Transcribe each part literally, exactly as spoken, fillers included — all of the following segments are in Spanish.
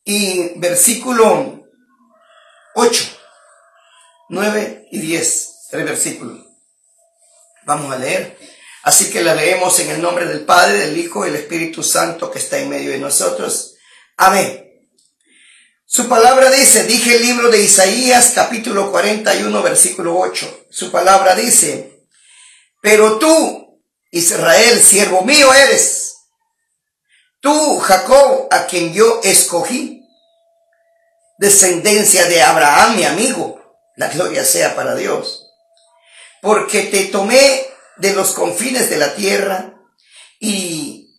y versículo ocho, nueve y diez, tres versículos. Vamos a leer. Así que la leemos en el nombre del Padre, del Hijo y del Espíritu Santo que está en medio de nosotros. Amén. Su palabra dice, dije el libro de Isaías, capítulo cuarenta y uno, versículo ocho. Su palabra dice, pero tú, Israel, siervo mío eres. Tú, Jacob, a quien yo escogí, descendencia de Abraham, mi amigo, la gloria sea para Dios. Porque te tomé de los confines de la tierra y,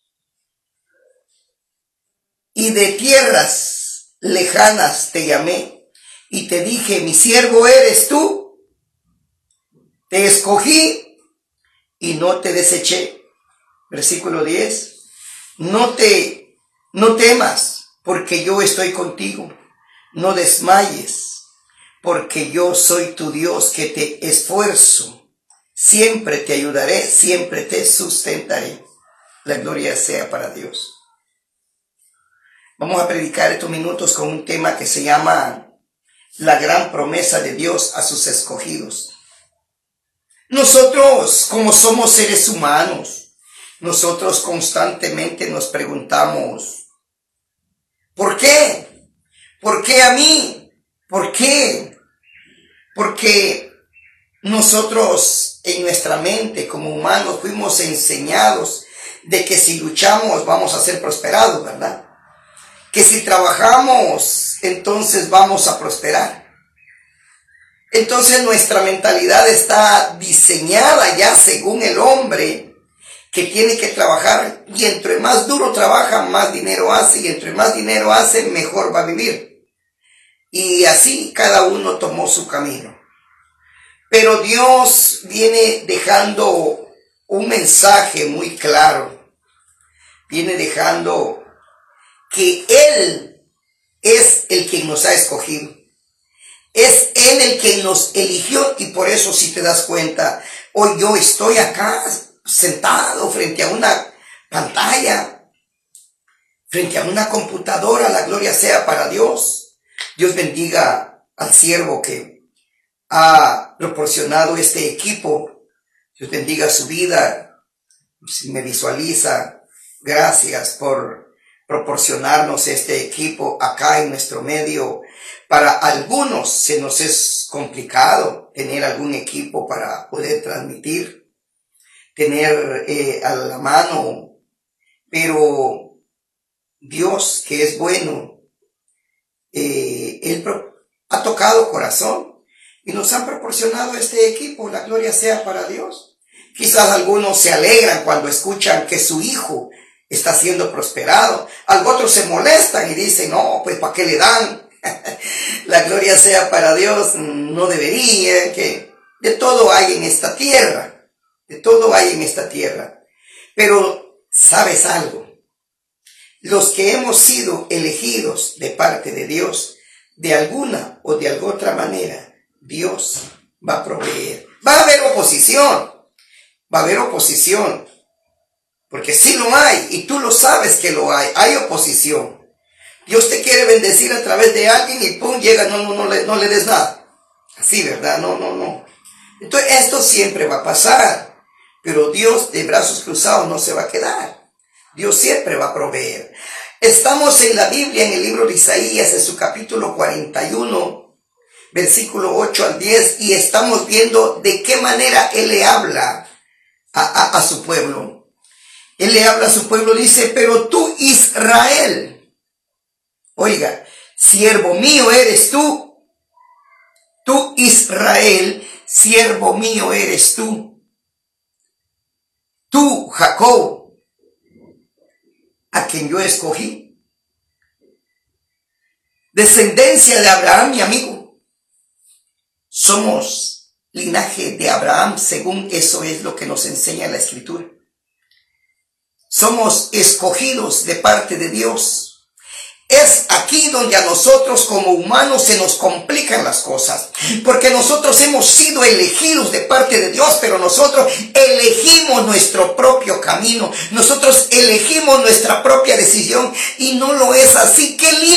y de tierras lejanas te llamé y te dije, mi siervo eres tú. Te escogí y no te deseché. Versículo diez. No te, no temas, porque yo estoy contigo. No desmayes, porque yo soy tu Dios que te esfuerzo. Siempre te ayudaré, siempre te sustentaré. La gloria sea para Dios. Vamos a predicar estos minutos con un tema que se llama la gran promesa de Dios a sus escogidos. Nosotros, como somos seres humanos, nosotros constantemente nos preguntamos, ¿por qué? ¿Por qué a mí? ¿Por qué? Porque nosotros en nuestra mente como humanos fuimos enseñados de que si luchamos vamos a ser prosperados, ¿verdad? Que si trabajamos entonces vamos a prosperar. Entonces nuestra mentalidad está diseñada ya según el hombre que tiene que trabajar y entre más duro trabaja más dinero hace y entre más dinero hace mejor va a vivir. Y así cada uno tomó su camino. Pero Dios viene dejando un mensaje muy claro. Viene dejando que Él es el quien nos ha escogido. Es Él el quien nos eligió y por eso si te das cuenta, hoy yo estoy acá sentado frente a una pantalla, frente a una computadora, la gloria sea para Dios. Dios bendiga al siervo que ha proporcionado este equipo. Dios bendiga su vida. Si me visualiza, gracias por proporcionarnos este equipo acá en nuestro medio. Para algunos se nos es complicado tener algún equipo para poder transmitir, tener eh, a la mano, pero Dios que es bueno, eh, Él ha tocado corazón y nos han proporcionado este equipo. La gloria sea para Dios. Quizás algunos se alegran cuando escuchan que su hijo está siendo prosperado. Algunos otros se molestan y dicen, no, pues ¿para qué le dan? La gloria sea para Dios. No debería, que de todo hay en esta tierra. De todo hay en esta tierra. Pero, ¿sabes algo? Los que hemos sido elegidos de parte de Dios, de alguna o de alguna otra manera, Dios va a proveer. Va a haber oposición. Va a haber oposición. Porque sí lo hay, y tú lo sabes que lo hay, hay oposición. Dios te quiere bendecir a través de alguien y pum, llega, no, no, no, le, no le des nada. Así, ¿verdad? No, no, no. Entonces esto siempre va a pasar, pero Dios de brazos cruzados no se va a quedar. Dios siempre va a proveer. Estamos en la Biblia, en el libro de Isaías, en su capítulo cuarenta y uno, versículo ocho al diez, y estamos viendo de qué manera Él le habla a, a, a su pueblo. Él le habla a su pueblo, dice, pero tú, Israel, oiga, siervo mío eres tú. Tú, Israel, siervo mío eres tú. Tú, Jacob, a quien yo escogí. Descendencia de Abraham, mi amigo. Somos linaje de Abraham, según eso es lo que nos enseña la Escritura. Somos escogidos de parte de Dios. Es aquí donde a nosotros como humanos se nos complican las cosas. Porque nosotros hemos sido elegidos de parte de Dios, pero nosotros elegimos nuestro propio camino. Nosotros elegimos nuestra propia decisión y no lo es así. ¡Qué lindo!